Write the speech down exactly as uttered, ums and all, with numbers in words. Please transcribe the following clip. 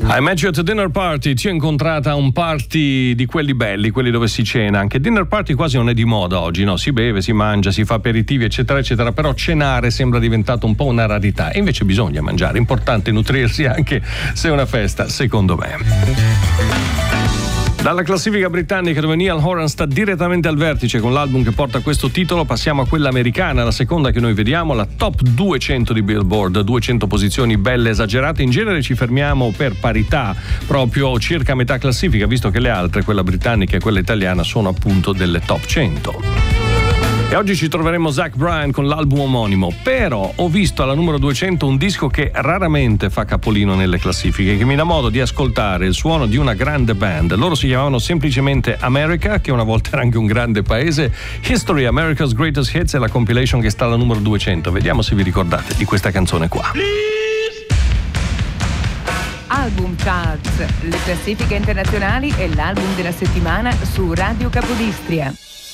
I met you at a dinner party, ti ho incontrata a un party di quelli belli, quelli dove si cena. Anche dinner party quasi non è di moda oggi, no? Si beve, si mangia, si fa aperitivi, eccetera, eccetera, però cenare sembra diventato un po' una rarità. E invece bisogna mangiare, è importante nutrirsi anche se è una festa, secondo me. Dalla classifica britannica, dove Niall Horan sta direttamente al vertice con l'album che porta questo titolo, passiamo a quella americana, la seconda che noi vediamo, la top duecento di Billboard, duecento posizioni belle esagerate. In genere ci fermiamo per parità proprio circa a metà classifica, visto che le altre, quella britannica e quella italiana, sono appunto delle top cento. E oggi ci troveremo Zach Bryan con l'album omonimo, però ho visto alla numero duecento un disco che raramente fa capolino nelle classifiche, che mi dà modo di ascoltare il suono di una grande band. Loro si chiamavano semplicemente America, che una volta era anche un grande paese. History, America's Greatest Hits è la compilation che sta alla numero duecento. Vediamo se vi ricordate di questa canzone qua. Album Charts, le classifiche internazionali e l'album della settimana su Radio Capodistria.